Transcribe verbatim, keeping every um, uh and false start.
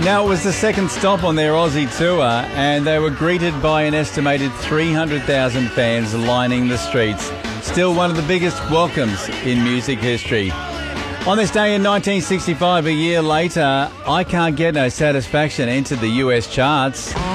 Now, it was the second stop on their Aussie tour, and they were greeted by an estimated three hundred thousand fans lining the streets. Still one of the biggest welcomes in music history. On this day in nineteen sixty-five, a year later, I Can't Get No Satisfaction entered the U S charts.